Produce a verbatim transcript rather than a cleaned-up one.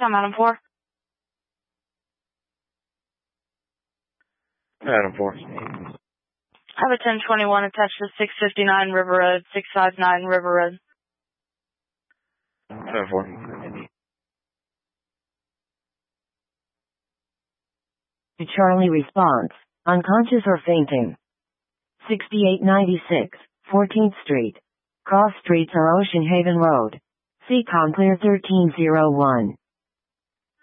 I'm Adam four. Adam four. I have a ten twenty-one attached to six fifty-nine River Road, six five nine River Road. Adam four. To Charlie response. Unconscious or fainting. sixty-eight ninety-six, fourteenth Street. Cross streets are Ocean Haven Road. C COM clear thirteen oh one.